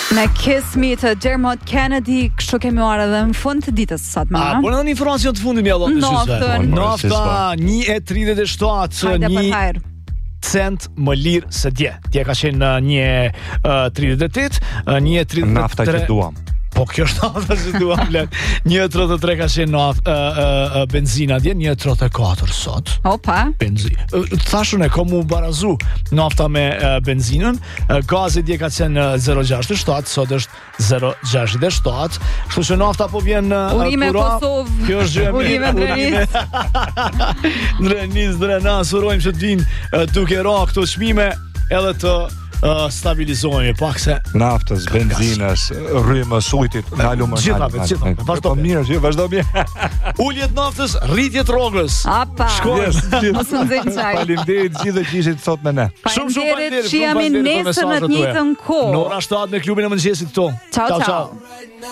Me Kiss Me të Dermot Kennedy, kështu kemi marrë edhe në fund të ditës sot më. Po në informacion të fundit mjallon të Noftën. Nafta 1.37, Hajde për 1 hajrë. cent më lirë se dje. Dje ka qenë 1.38, 1.33. Nafta që duam. Po kjo është nafta që duam blet. 1.33 ka qenë benzina dje, 1.34 sot. Opa. Thashun e kom u barazu nafta me benzinën. Gazi dje ka qenë 0.67, sot është 0.67. Kështu që nafta po vjen Urime kura. Kosovë. Kjo është gjë e mirë. Urime Drenis, drena, surojmë që të vinë duke ra këto çmime edhe të stabilizohemi pak se Naftës, benzinës, rrymës, ujtit, nalumën. Gjithave. Vazhdo mirë, vazhdo mirë. Uljet naftës, rritjet rrogës. Apa. Mos më nxjerr çaj. Faleminderit gjithë që ishit sot me ne. Faleminderit që jam nesër në të njëjtën kohë. Në ora 7 në klubin e mëngjesit këtu. Ciao.